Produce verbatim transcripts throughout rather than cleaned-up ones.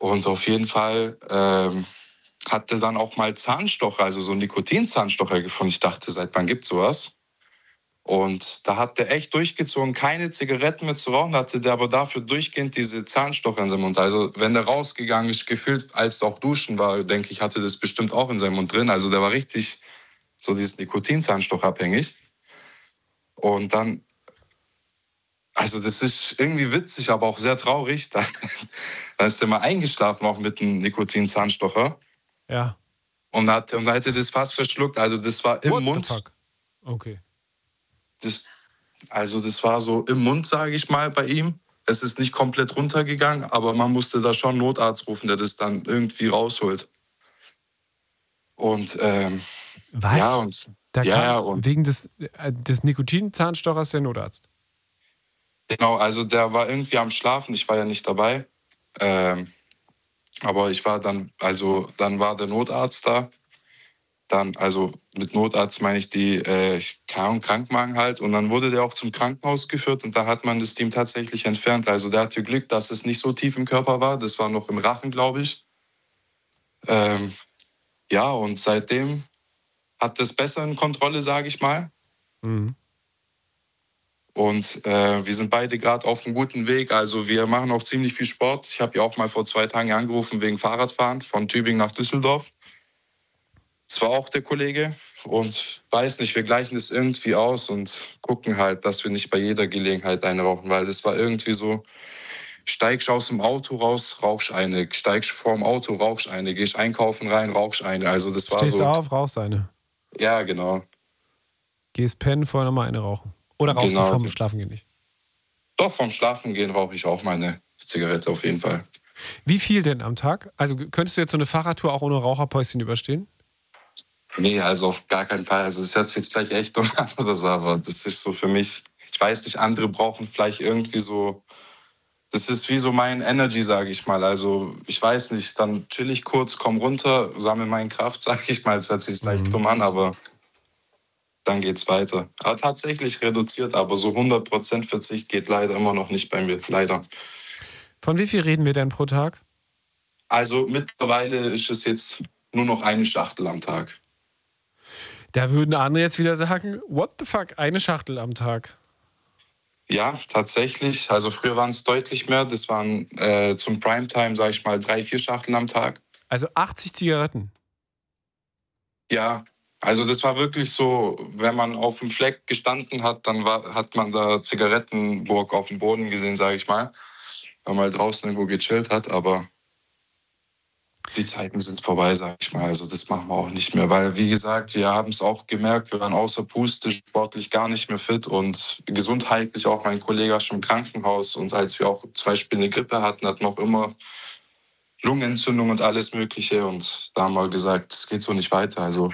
Und auf jeden Fall ähm, hatte dann auch mal Zahnstocher, also so Nikotinzahnstocher gefunden. Ich dachte, seit wann gibt es sowas? Und da hat der echt durchgezogen, keine Zigaretten mehr zu rauchen, hatte der aber dafür durchgehend diese Zahnstocher in seinem Mund. Also wenn der rausgegangen ist, gefühlt, als er auch duschen war, denke ich, hatte das bestimmt auch in seinem Mund drin. Also der war richtig so dieses Nikotinzahnstocher abhängig. Und dann, also das ist irgendwie witzig, aber auch sehr traurig. Dann, dann ist er mal eingeschlafen, auch mit einem Nikotinzahnstocher. Ja. Und hat, und hat er das fast verschluckt. Also das war im What Mund. the fuck? Okay. Das, also das war so im Mund, sage ich mal, bei ihm. Es ist nicht komplett runtergegangen, aber man musste da schon einen Notarzt rufen, der das dann irgendwie rausholt. Und ähm, Was? ja, und, da ja, kam ja, und wegen des, äh, des Nikotinzahnstochers der Notarzt. genau, also der war irgendwie am Schlafen, ich war ja nicht dabei. Ähm, aber ich war dann, also dann war der Notarzt da. Dann, also mit Notarzt meine ich die, äh, keine Ahnung, Krankenwagen halt. Und dann wurde der auch zum Krankenhaus geführt und da hat man das Team tatsächlich entfernt. Also der hatte Glück, dass es nicht so tief im Körper war. Das war noch im Rachen, glaube ich. Ähm, ja, und seitdem hat das besser in Kontrolle, sage ich mal. Mhm. Und äh, wir sind beide gerade auf einem guten Weg. Also wir machen auch ziemlich viel Sport. Ich habe ja auch mal vor zwei Tagen angerufen wegen Fahrradfahren von Tübingen nach Düsseldorf. Das war auch der Kollege. Und weiß nicht, wir gleichen das irgendwie aus und gucken halt, dass wir nicht bei jeder Gelegenheit eine rauchen. Weil das war irgendwie so, steigst aus dem Auto raus, rauchst eine. Steigst vorm Auto, rauchst eine. Gehst einkaufen rein, rauchst eine. Also das war Stehst so, auf, rauchst eine. ja genau. Gehst pennen, vorher nochmal eine rauchen. Oder rauchst du Genau. vorm Schlafengehen nicht? Doch, vom Schlafengehen rauche ich auch meine Zigarette auf jeden Fall. Wie viel denn am Tag? Also könntest du jetzt so eine Fahrradtour auch ohne Raucherpäuschen überstehen? Nee, also auf gar keinen Fall. Also es hört sich jetzt vielleicht echt dumm an, aber das ist so für mich, ich weiß nicht, andere brauchen vielleicht irgendwie so, das ist wie so mein Energy, sage ich mal. Also ich weiß nicht, dann chill ich kurz, komm runter, sammle meine Kraft, sage ich mal. Es hört sich vielleicht Mhm. dumm an, aber dann geht's weiter. Aber tatsächlich reduziert, aber so hundert Prozent Verzicht geht leider immer noch nicht bei mir, leider. Von wie viel reden wir denn pro Tag? Also mittlerweile ist es jetzt nur noch eine Schachtel am Tag. Da würden andere jetzt wieder sagen, what the fuck, eine Schachtel am Tag. Ja, tatsächlich. Also früher waren es deutlich mehr. Das waren äh, zum Primetime, sage ich mal, drei, vier Schachteln am Tag. Also achtzig Zigaretten. Ja, also das war wirklich so, wenn man auf dem Fleck gestanden hat, dann war, hat man da Zigarettenburg auf dem Boden gesehen, sage ich mal. Wenn man halt draußen irgendwo gechillt hat, aber die Zeiten sind vorbei, sag ich mal. Also das machen wir auch nicht mehr, weil wie gesagt, wir haben es auch gemerkt, wir waren außer Puste, sportlich gar nicht mehr fit und gesundheitlich auch. Mein Kollege war schon im Krankenhaus und als wir auch zum Beispiel eine Grippe hatten, hatten wir auch immer Lungenentzündung und alles Mögliche und da haben wir gesagt, es geht so nicht weiter. Also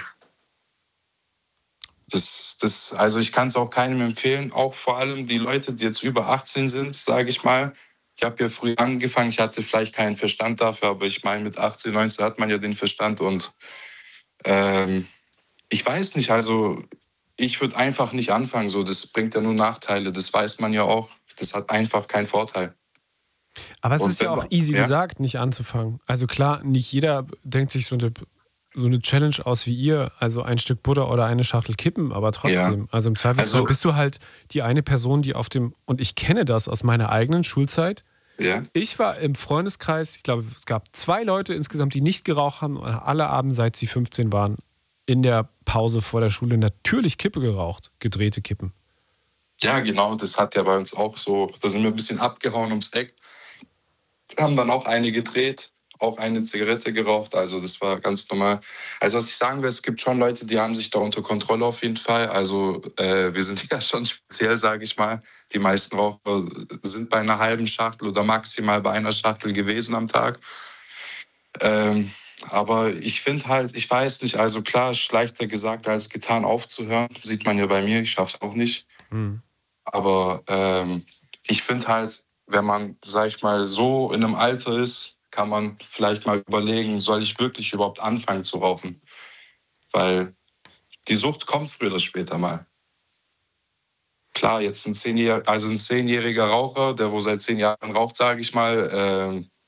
das, das, also ich kann es auch keinem empfehlen, auch vor allem die Leute, die jetzt über achtzehn sind, sage ich mal. Ich habe ja früh angefangen, ich hatte vielleicht keinen Verstand dafür, aber ich meine, mit achtzehn, neunzehn hat man ja den Verstand und ähm, ich weiß nicht, also ich würde einfach nicht anfangen, so, das bringt ja nur Nachteile, das weiß man ja auch, das hat einfach keinen Vorteil. Aber es Und ist ja wenn auch man- easy ja? gesagt, nicht anzufangen. Also klar, nicht jeder denkt sich so eine, so eine Challenge aus wie ihr, also ein Stück Butter oder eine Schachtel Kippen, aber trotzdem, Ja. also im Zweifelsfall Also, bist du halt die eine Person, die auf dem, und ich kenne das aus meiner eigenen Schulzeit, ja. ich war im Freundeskreis, ich glaube, es gab zwei Leute insgesamt, die nicht geraucht haben und alle Abend, seit sie fünfzehn waren, in der Pause vor der Schule natürlich Kippe geraucht, gedrehte Kippen. Ja, genau, das hat ja bei uns auch so, da sind wir ein bisschen abgehauen ums Eck, haben dann auch eine gedreht, auch eine Zigarette geraucht, also das war ganz normal. Also was ich sagen will, es gibt schon Leute, die haben sich da unter Kontrolle auf jeden Fall, also äh, wir sind ja schon speziell, sage ich mal. Die meisten Raucher sind bei einer halben Schachtel oder maximal bei einer Schachtel gewesen am Tag. Ähm, aber ich finde halt, ich weiß nicht, also klar, ist leichter gesagt als getan aufzuhören, sieht man ja bei mir, ich schaffe es auch nicht. Mhm. Aber ähm, ich finde halt, wenn man, sag ich mal, so in einem Alter ist, kann man vielleicht mal überlegen, soll ich wirklich überhaupt anfangen zu rauchen? Weil die Sucht kommt früher oder später mal. Klar, jetzt ein Zehnjähriger, also ein zehnjähriger Raucher, der wo seit zehn Jahren raucht, sage ich mal, äh,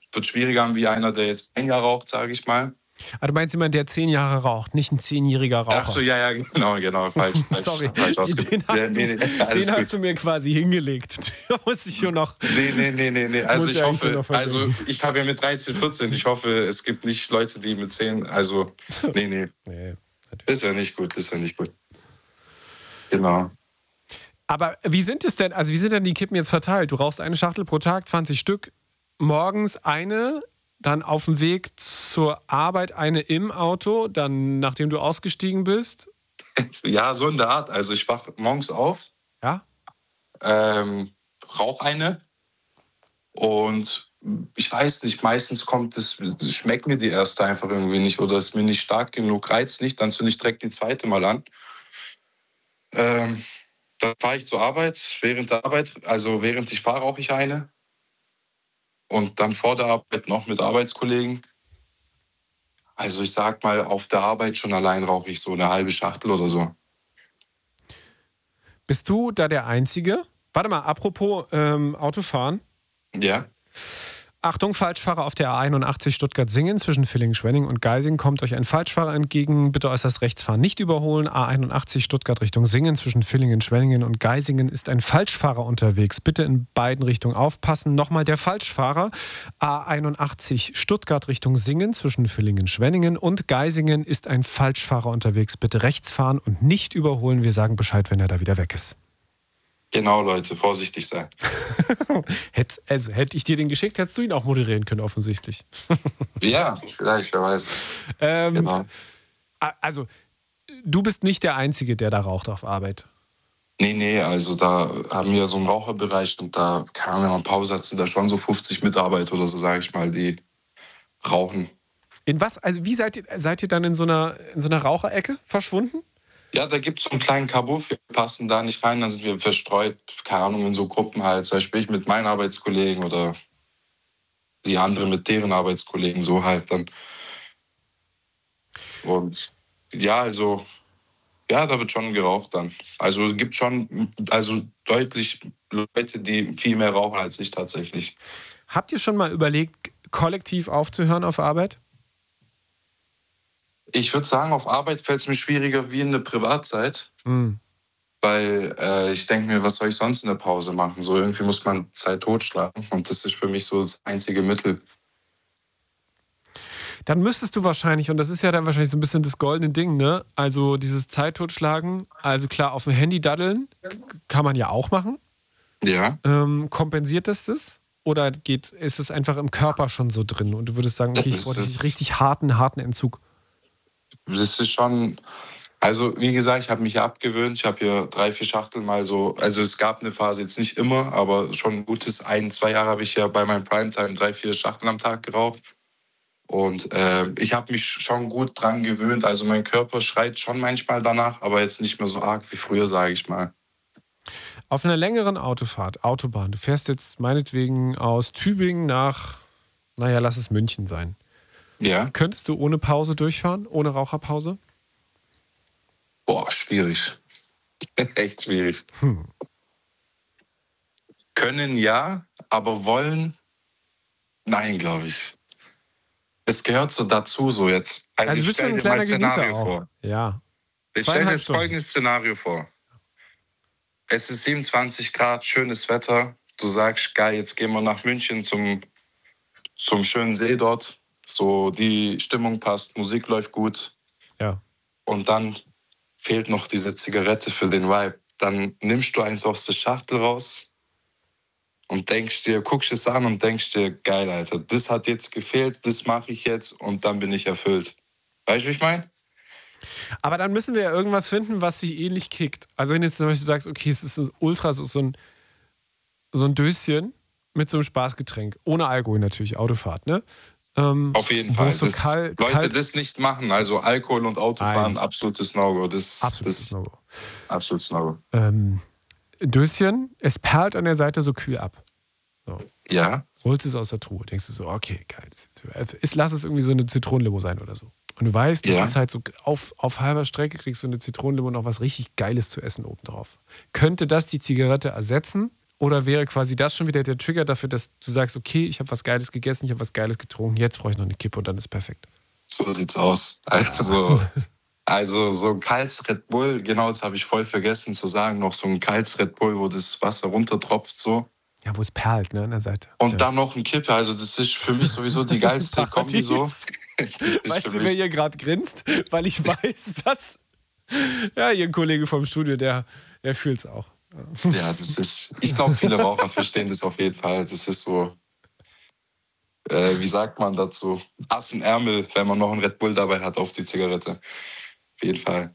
wird schwieriger wie einer, der jetzt ein Jahr raucht, sage ich mal. Ah, du meinst jemand, der zehn Jahre raucht, nicht ein zehnjähriger Raucher. Ach so, ja, ja, genau, genau, falsch. falsch Sorry, falsch den, hast, ja, du, nee, nee, den hast du mir quasi hingelegt. Da muss ich schon noch... Nee, nee, nee, nee, nee. Also ich hoffe, also versuchen. ich habe ja mit dreizehn, vierzehn, ich hoffe, es gibt nicht Leute, die mit zehn, also, nee, nee. nee das wäre nicht gut, das wäre nicht gut. Genau. Aber wie sind es denn, also wie sind denn die Kippen jetzt verteilt? Du rauchst eine Schachtel pro Tag, zwanzig Stück, morgens eine... Dann auf dem Weg zur Arbeit eine im Auto, dann nachdem du ausgestiegen bist? Ja, so in der Art. Also ich wache morgens auf, ja? ähm, rauche eine und ich weiß nicht, meistens kommt es, schmeckt mir die erste einfach irgendwie nicht oder ist mir nicht stark genug, reizt nicht, dann zünde ich direkt die zweite mal an. Ähm, dann fahre ich zur Arbeit, während der Arbeit, also während ich fahre, rauche ich eine. Und dann vor der Arbeit noch mit Arbeitskollegen. Also ich sag mal, auf der Arbeit schon allein rauche ich so eine halbe Schachtel oder so. Bist du da der Einzige? Warte mal, apropos ähm, Autofahren. Ja. Achtung, Falschfahrer auf der A einundachtzig Stuttgart-Singen zwischen Villingen-Schwenning und Geisingen. Kommt euch ein Falschfahrer entgegen. Bitte äußerst rechts fahren. Nicht überholen. A einundachtzig Stuttgart Richtung Singen zwischen Villingen-Schwenningen und Geisingen ist ein Falschfahrer unterwegs. Bitte in beiden Richtungen aufpassen. Nochmal der Falschfahrer. A einundachtzig Stuttgart Richtung Singen zwischen Villingen-Schwenningen und Geisingen ist ein Falschfahrer unterwegs. Bitte rechts fahren und nicht überholen. Wir sagen Bescheid, wenn er da wieder weg ist. Genau, Leute, vorsichtig sein. Hätt, also, hätte ich dir den geschickt, hättest du ihn auch moderieren können, offensichtlich. Ja, vielleicht, wer weiß. Ähm, genau. Also, du bist nicht der Einzige, der da raucht auf Arbeit. Nee, nee, also da haben wir so einen Raucherbereich und da, keine Ahnung, wenn man Pause hat, sind da schon so fünfzig Mitarbeiter oder so, sage ich mal, die rauchen. In was, also wie seid ihr, seid ihr dann in so einer, in so einer Raucherecke verschwunden? Ja, da gibt es so einen kleinen Kabuff, wir passen da nicht rein, dann sind wir verstreut, keine Ahnung, in so Gruppen halt. Zum Beispiel ich mit meinen Arbeitskollegen oder die anderen mit deren Arbeitskollegen, so halt dann. Und ja, also, ja, da wird schon geraucht dann. Also es gibt schon, also deutlich Leute, die viel mehr rauchen als ich tatsächlich. Habt ihr schon mal überlegt, kollektiv aufzuhören auf Arbeit? Ich würde sagen, auf Arbeit fällt es mir schwieriger wie in der Privatzeit. Mhm. Weil äh, ich denke mir, was soll ich sonst in der Pause machen? So irgendwie muss man Zeit totschlagen. Und das ist für mich so das einzige Mittel. Dann müsstest du wahrscheinlich, und das ist ja dann wahrscheinlich so ein bisschen das goldene Ding, ne? Also dieses Zeit totschlagen, also klar, auf dem Handy daddeln, kann man ja auch machen. Ja. Ähm, kompensiert das das? Oder geht, ist es einfach im Körper schon so drin? Und du würdest sagen, okay, ich wollte einen richtig harten, harten Entzug. Das ist schon, also wie gesagt, ich habe mich ja abgewöhnt. Ich habe hier drei, vier Schachteln mal so, also es gab eine Phase jetzt nicht immer, aber schon ein gutes ein, zwei Jahre habe ich ja bei meinem Primetime drei, vier Schachteln am Tag geraucht. Und äh, ich habe mich schon gut dran gewöhnt. Also mein Körper schreit schon manchmal danach, aber jetzt nicht mehr so arg wie früher, sage ich mal. Auf einer längeren Autofahrt, Autobahn, du fährst jetzt meinetwegen aus Tübingen nach, naja, lass es München sein. Ja. Könntest du ohne Pause durchfahren, ohne Raucherpause? Boah, schwierig. Echt schwierig. Hm. Können ja, aber wollen, nein, glaube ich. Es gehört so dazu, so jetzt. Also, also ich bist du ein kleiner Genießer auch. Vor. Ja. Ich stelle mir jetzt folgendes Szenario vor. Es ist siebenundzwanzig Grad, schönes Wetter. Du sagst, geil, jetzt gehen wir nach München zum, zum schönen See dort. So, die Stimmung passt, Musik läuft gut. Ja. Und dann fehlt noch diese Zigarette für den Vibe. Dann nimmst du eins aus der Schachtel raus und denkst dir, guckst es an und denkst dir, geil, Alter, das hat jetzt gefehlt, das mache ich jetzt und dann bin ich erfüllt. Weißt du, wie ich meine? Aber dann müssen wir ja irgendwas finden, was sich ähnlich kickt. Also wenn jetzt zum Beispiel sagst, okay, es ist ein Ultra, so, so, ein, so ein Döschen mit so einem Spaßgetränk. Ohne Alkohol natürlich, Autofahrt, ne? Ähm, Auf jeden Fall. So das, kalt, Leute, kalt das nicht machen. Also Alkohol und Autofahren, Nein. absolutes No-Go. Das, absolutes das, No-Go. Absolutes No-Go. Ähm, Döschen, es perlt an der Seite so kühl ab. So. Ja. Holst es aus der Truhe, denkst du so, okay, geil. Ist, lass es irgendwie so eine Zitronenlimo sein oder so. Und du weißt, das ja. ist halt so, auf, auf halber Strecke kriegst du eine Zitronenlimo und noch was richtig Geiles zu essen obendrauf. Könnte das die Zigarette ersetzen Oder wäre quasi das schon wieder der Trigger dafür, dass du sagst, okay, ich habe was Geiles gegessen, ich habe was Geiles getrunken, jetzt brauche ich noch eine Kippe und dann ist perfekt. So sieht's aus. Also, also so ein kaltes Red Bull, genau, das habe ich voll vergessen zu sagen, noch so ein kaltes Red Bull, wo das Wasser runtertropft, so. Ja, wo es perlt, ne, an der Seite. Und ja. dann noch ein Kippe, also das ist für mich sowieso die geilste Kombi so. Weißt du, wer hier gerade grinst? Weil ich weiß, dass ja, hier ein Kollege vom Studio, der, der fühlt es auch. Ja, das ist, ich glaube, viele Raucher verstehen das auf jeden Fall. Das ist so, äh, wie sagt man dazu? Ass im Ärmel, wenn man noch einen Red Bull dabei hat auf die Zigarette. Auf jeden Fall.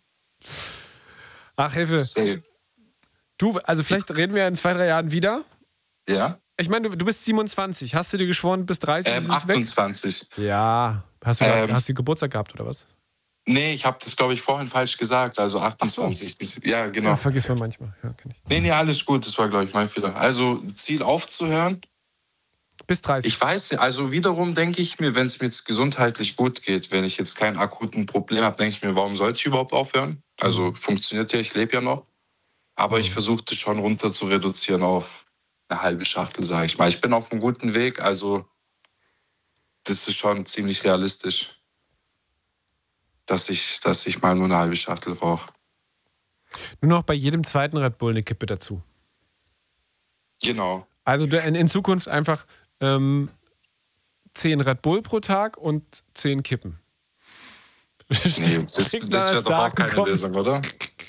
Ach, Hilfe. Safe. Du, also vielleicht reden wir in zwei, drei Jahren wieder. Ja? Ich meine, du, du bist siebenundzwanzig. Hast du dir geschworen, bis dreißig Ähm, ist es achtundzwanzig. Weg? Ja. Hast du, Ähm, hast du Geburtstag gehabt oder was? Nee, ich habe das, glaube ich, vorhin falsch gesagt. Also achtundzwanzig. So. Ja, genau. Ja, vergisst man manchmal. Ja, kenn ich. Nee, nee, alles gut. Das war, glaube ich, mein Fehler. Also Ziel aufzuhören. Bis dreißig. Ich weiß nicht. Also wiederum denke ich mir, wenn es mir jetzt gesundheitlich gut geht, wenn ich jetzt keinen akuten Problem habe, denke ich mir, warum soll ich überhaupt aufhören? Also mhm. funktioniert ja, ich lebe ja noch. Aber mhm. ich versuche das schon runter zu reduzieren auf eine halbe Schachtel, sage ich mal. Ich bin auf einem guten Weg. Also das ist schon ziemlich realistisch, dass ich, dass ich mal nur eine halbe Schachtel rauche. Nur noch bei jedem zweiten Red Bull eine Kippe dazu. Genau. Also in, in Zukunft einfach ähm, zehn Red Bull pro Tag und zehn Kippen. Nee, das, das wäre doch auch keine kommen. Lösung, oder?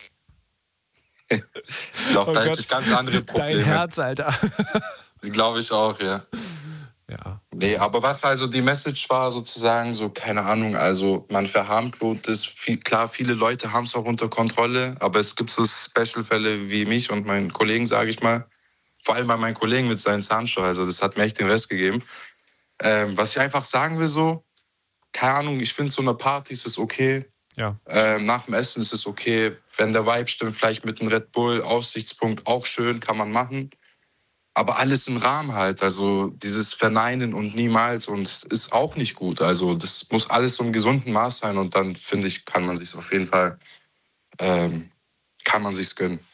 Ich glaube, oh da hätte ich ganz andere Probleme. Dein Herz, Alter. Glaube ich auch, ja. Ja. Nee, aber was also die Message war sozusagen, so keine Ahnung, also man verharmlost es, viel, klar, viele Leute haben es auch unter Kontrolle, aber es gibt so Special-Fälle wie mich und meinen Kollegen, sage ich mal, vor allem bei meinen Kollegen mit seinen Zahnstocher, also das hat mir echt den Rest gegeben. Ähm, was ich einfach sagen will so, keine Ahnung, ich finde so eine Party ist es okay, ja. ähm, nach dem Essen ist es okay, wenn der Vibe stimmt, vielleicht mit einem Red Bull, Aussichtspunkt auch schön, kann man machen. Aber alles im Rahmen halt, also dieses Verneinen und niemals und ist auch nicht gut. Also das muss alles so im gesunden Maß sein und dann, finde ich, kann man sich auf jeden Fall, ähm, kann man sich's gönnen.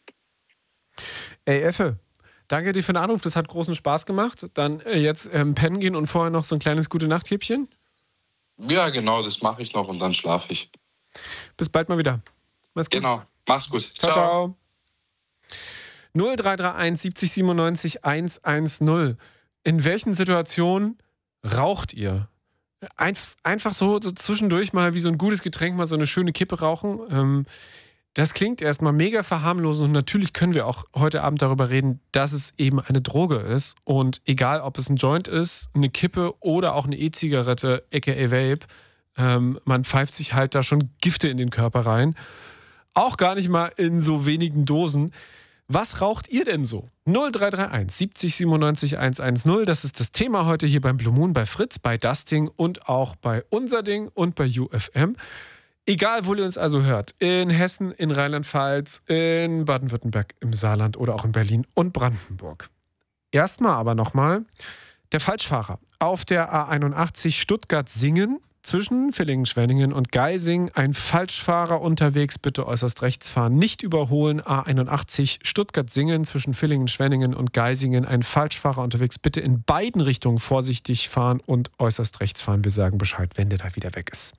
Ey, Effe, danke dir für den Anruf, das hat großen Spaß gemacht. Dann äh, jetzt ähm, pennen gehen und vorher noch so ein kleines Gute-Nacht-Häppchen? Ja, genau, das mache ich noch und dann schlafe ich. Bis bald mal wieder. Mach's gut. Genau, mach's gut. Ciao, ciao. ciao. null drei drei eins siebzig siebenundneunzig hundertzehn. In welchen Situationen raucht ihr? Einf- einfach so, so zwischendurch mal wie so ein gutes Getränk, mal so eine schöne Kippe rauchen. Ähm, das klingt erstmal mega verharmlosend und natürlich können wir auch heute Abend darüber reden, dass es eben eine Droge ist. Und egal, ob es ein Joint ist, eine Kippe oder auch eine E-Zigarette, aka Vape, ähm, man pfeift sich halt da schon Gifte in den Körper rein. Auch gar nicht mal in so wenigen Dosen. Was raucht ihr denn so? null drei drei eins siebzig siebenundneunzig hundertzehn, das ist das Thema heute hier beim Blue Moon, bei Fritz, bei Dusting und auch bei Unser Ding und bei U F M. Egal, wo ihr uns also hört, in Hessen, in Rheinland-Pfalz, in Baden-Württemberg, im Saarland oder auch in Berlin und Brandenburg. Erstmal aber nochmal der Falschfahrer auf der A einundachtzig Stuttgart-Singen. Zwischen Villingen-Schwenningen und Geising ein Falschfahrer unterwegs, bitte äußerst rechts fahren, nicht überholen. A einundachtzig Stuttgart-Singen zwischen Villingen-Schwenningen und Geisingen ein Falschfahrer unterwegs, bitte in beiden Richtungen vorsichtig fahren und äußerst rechts fahren. Wir sagen Bescheid, wenn der da wieder weg ist.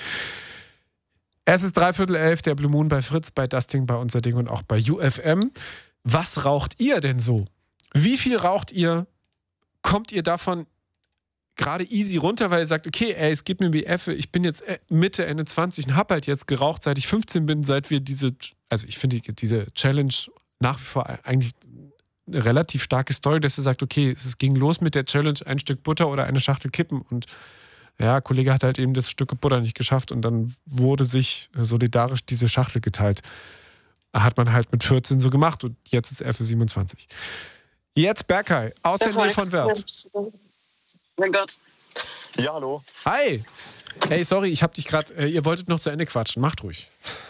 Es ist dreiviertel elf, der Blue Moon bei Fritz, bei Dusting, bei Unser Ding und auch bei U F M. Was raucht ihr denn so? Wie viel raucht ihr? Kommt ihr davon gerade easy runter, weil ihr sagt, okay, ey, es gibt mir wie Effe, ich bin jetzt Mitte, Ende zwanzig und habe halt jetzt geraucht, seit ich fünfzehn bin, seit wir diese, also ich finde diese Challenge nach wie vor eigentlich eine relativ starke Story, dass ihr sagt, okay, es ging los mit der Challenge, ein Stück Butter oder eine Schachtel Kippen und ja, Kollege hat halt eben das Stück Butter nicht geschafft und dann wurde sich solidarisch diese Schachtel geteilt. Hat man halt mit vierzehn so gemacht und jetzt ist Effe siebenundzwanzig. Jetzt Berkay, aus der Nähe von Wert. Mein Gott. Ja, hallo. Hi. Hey, sorry, ich hab dich gerade, äh, ihr wolltet noch zu Ende quatschen. Macht ruhig.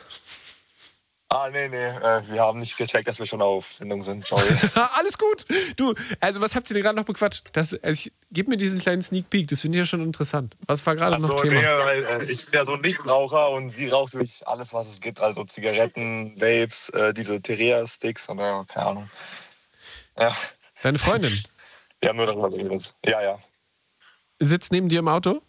Ah, nee, nee, äh, wir haben nicht gecheckt, dass wir schon auf Sendung sind. Sorry. Alles gut. Du, also was habt ihr denn gerade noch bequatscht? Das, also ich, gib mir diesen kleinen Sneak Peek, das finde ich ja schon interessant. Was war gerade also, noch Thema? Nee, weil, äh, ich bin ja so ein Nichtraucher und sie raucht wirklich alles, was es gibt. Also Zigaretten, Vapes, äh, diese Terea-Sticks oder keine Ahnung. Ja. Deine Freundin? Wir haben nur darüber geredet. Ja, ja. Sitzt neben dir im Auto?